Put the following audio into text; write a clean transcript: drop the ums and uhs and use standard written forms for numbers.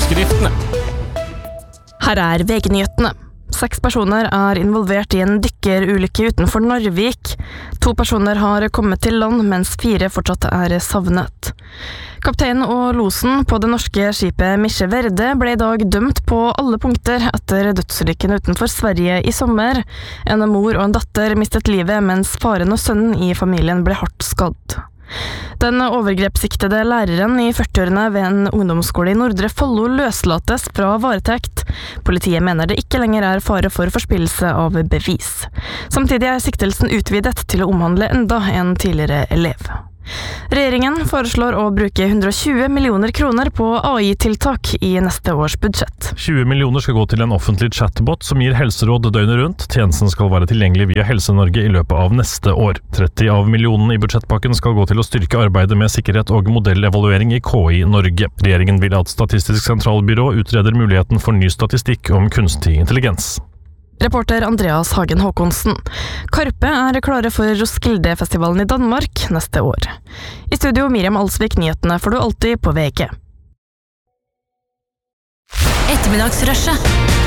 overskriftene. Her VG-nyhetene. 6 personer involvert I en dykkerulykke utenfor Narvik. 2 personer har kommet til land, mens 4 fortsatt savnet. Kapteinen og losen på det norske skipet Misje Verde ble I dag dømt på alle punkter etter dødsulykken utenfor Sverige I sommer. En mor og en datter mistet livet, mens faren og sønnen I familien ble hardt skadd. Den overgrepssiktede læreren I 40-årene ved en ungdomsskole I Nordre Follo løslates fra varetekt. Politiet mener det ikke lenger fare for forspillelse av bevis. Samtidig siktelsen utvidet til å omhandle enda en tidligere elev. Regjeringen foreslår å bruke 120 millioner kroner på AI-tiltak I neste års budsjett. 20 millioner skal gå til en offentlig chatbot som gir helseråd døgnet rundt. Tjenesten skal være tilgjengelig via Helse-Norge I løpet av neste år. 30 av millionene I budsjettpakken skal gå til å styrke arbeidet med sikkerhet og modellevaluering I KI Norge. Regjeringen vil at Statistisk sentralbyrå utreder muligheten for ny statistikk om kunstig intelligens. Reporter Andreas Hagen Håkonsen. Karpe klare for Roskilde-festivalen I Danmark neste år. I studio Miriam Alsvik, nyhetene får du alltid på VG. Ettermiddagsrushet.